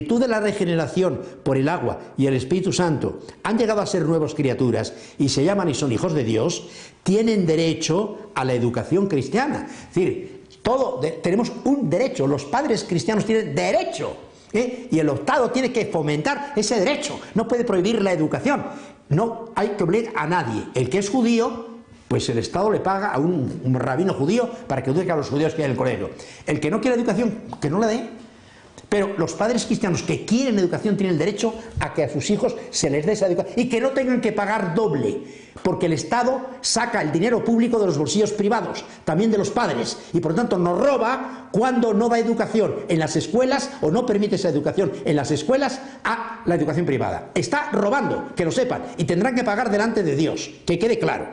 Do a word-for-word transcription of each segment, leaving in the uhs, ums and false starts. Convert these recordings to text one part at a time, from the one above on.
de la regeneración por el agua y el Espíritu Santo han llegado a ser nuevas criaturas y se llaman y son hijos de Dios, tienen derecho a la educación cristiana. Es decir, todo, de, tenemos un derecho, los padres cristianos tienen derecho, ¿eh? Y el Estado tiene que fomentar ese derecho, no puede prohibir la educación, no hay que obligar a nadie. El que es judío, pues el Estado le paga a un, un rabino judío para que eduque a los judíos que hay en el colegio. El que no quiere educación, que no la dé. Pero los padres cristianos que quieren educación tienen el derecho a que a sus hijos se les dé esa educación y que no tengan que pagar doble, porque el Estado saca el dinero público de los bolsillos privados, también de los padres, y por lo tanto nos roba cuando no da educación en las escuelas o no permite esa educación en las escuelas a la educación privada. Está robando, que lo sepan, y tendrán que pagar delante de Dios, que quede claro.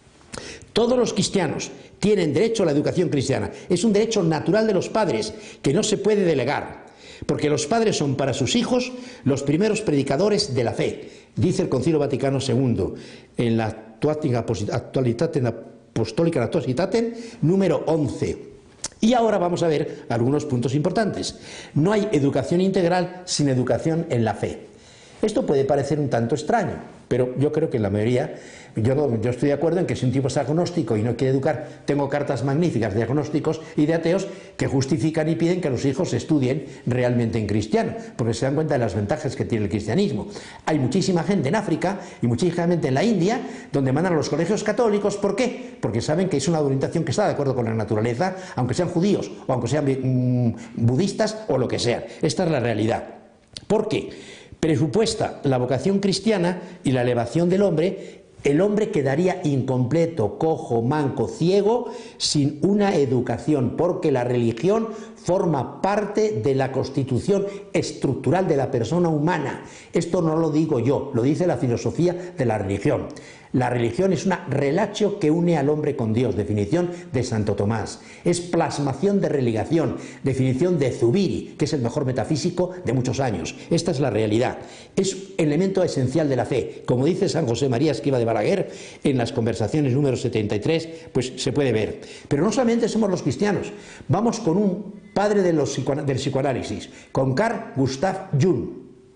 Todos los cristianos tienen derecho a la educación cristiana, es un derecho natural de los padres que no se puede delegar. Porque los padres son para sus hijos los primeros predicadores de la fe, dice el Concilio Vaticano segundo en la Actualitatem Apostolica Naturalitatem número once. Y ahora vamos a ver algunos puntos importantes. No hay educación integral sin educación en la fe. Esto puede parecer un tanto extraño, pero yo creo que en la mayoría, yo, no, yo estoy de acuerdo en que si un tipo es agnóstico y no quiere educar, tengo cartas magníficas de agnósticos y de ateos que justifican y piden que los hijos estudien realmente en cristiano, porque se dan cuenta de las ventajas que tiene el cristianismo. Hay muchísima gente en África y muchísima gente en la India donde mandan a los colegios católicos. ¿Por qué? Porque saben que es una orientación que está de acuerdo con la naturaleza, aunque sean judíos o aunque sean mmm, budistas o lo que sean. Esta es la realidad. ¿Por qué? Presupuesta la vocación cristiana y la elevación del hombre, el hombre quedaría incompleto, cojo, manco, ciego, sin una educación, porque la religión forma parte de la constitución estructural de la persona humana. Esto no lo digo yo, lo dice la filosofía de la religión. La religión es una relatio que une al hombre con Dios, definición de Santo Tomás. Es plasmación de religación, definición de Zubiri, que es el mejor metafísico de muchos años. Esta es la realidad. Es elemento esencial de la fe. Como dice San José María Escrivá de Balaguer en las Conversaciones número setenta y tres, pues se puede ver. Pero no solamente somos los cristianos, vamos con un padre de los, del psicoanálisis, con Carl Gustav Jung.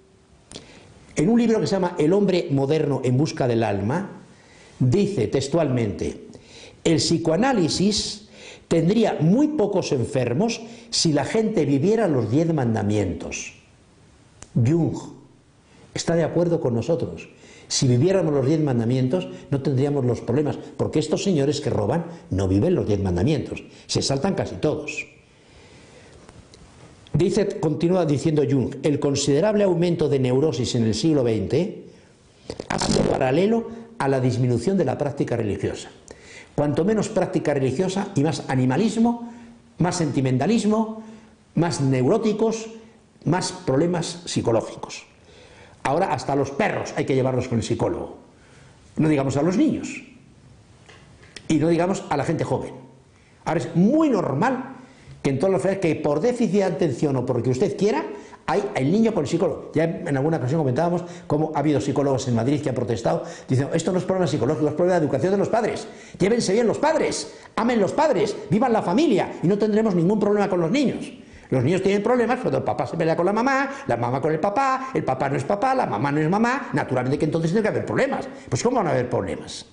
En un libro que se llama El hombre moderno en busca del alma, dice textualmente: el psicoanálisis tendría muy pocos enfermos si la gente viviera los diez mandamientos. Jung está de acuerdo con nosotros. Si viviéramos los diez mandamientos no tendríamos los problemas, porque estos señores que roban no viven los diez mandamientos, se saltan casi todos. Dice, continúa diciendo Jung, el considerable aumento de neurosis en el siglo veinte ha sido paralelo a la disminución de la práctica religiosa. Cuanto menos práctica religiosa y más animalismo, más sentimentalismo, más neuróticos, más problemas psicológicos. Ahora hasta los perros hay que llevarlos con el psicólogo. No digamos a los niños. Y no digamos a la gente joven. Ahora es muy normal que en todas las familias, que por déficit de atención o por lo que usted quiera, hay el niño con el psicólogo. Ya en alguna ocasión comentábamos cómo ha habido psicólogos en Madrid que han protestado diciendo: esto no es problema psicológico, es problema de educación de los padres. Llévense bien los padres, amen los padres, vivan la familia y no tendremos ningún problema con los niños. Los niños tienen problemas cuando el papá se pelea con la mamá, la mamá con el papá, el papá no es papá, la mamá no es mamá. Naturalmente que entonces tiene que haber problemas. Pues ¿cómo van a haber problemas?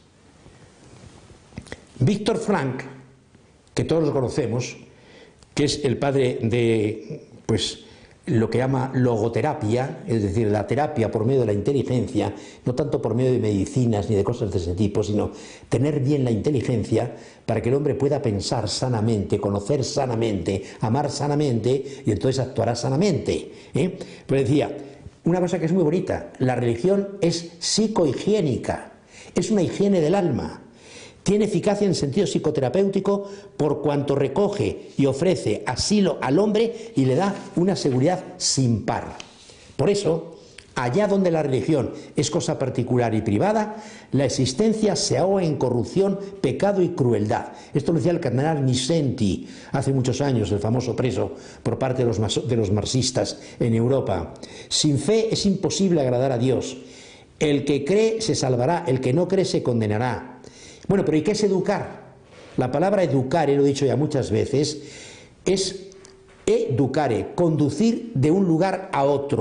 Víctor Frank, que todos lo conocemos, que es el padre de, pues, lo que llama logoterapia, es decir, la terapia por medio de la inteligencia, no tanto por medio de medicinas ni de cosas de ese tipo, sino tener bien la inteligencia para que el hombre pueda pensar sanamente, conocer sanamente, amar sanamente, y entonces actuará sanamente, ¿eh? Pues decía, una cosa que es muy bonita, la religión es psicohigiénica, es una higiene del alma. Tiene eficacia en sentido psicoterapéutico por cuanto recoge y ofrece asilo al hombre y le da una seguridad sin par. Por eso, allá donde la religión es cosa particular y privada, la existencia se ahoga en corrupción, pecado y crueldad. Esto lo decía el cardenal Misenti hace muchos años, el famoso preso por parte de los, de los marxistas en Europa. Sin fe es imposible agradar a Dios. El que cree se salvará, el que no cree se condenará. Bueno, pero ¿y qué es educar? La palabra educar, y lo he dicho ya muchas veces, es educare, conducir de un lugar a otro.